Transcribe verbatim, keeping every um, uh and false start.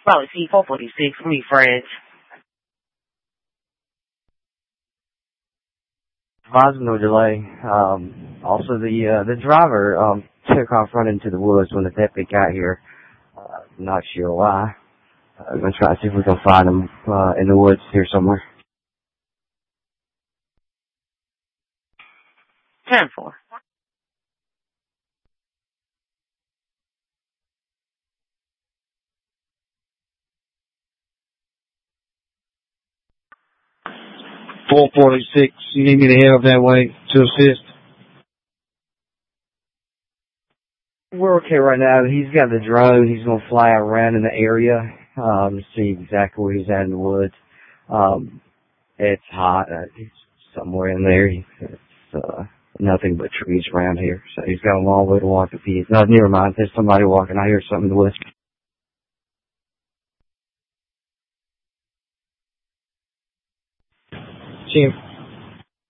Probably C four forty-six, refresh. Advise no delay. Um, also, the uh, the driver um, took off running into the woods when the deputy got here. Uh, not sure why. Uh, I'm going to try to see if we can find him uh, in the woods here somewhere. ten four. four forty-six, you need me to head up that way to assist? We're okay right now. He's got the drone. He's going to fly around in the area um, to see exactly where he's at in the woods. Um, it's hot. Uh, he's somewhere in there. It's uh, nothing but trees around here. So he's got a long way to walk if he's... No, never mind. There's somebody walking. I hear something in the woods. Chief.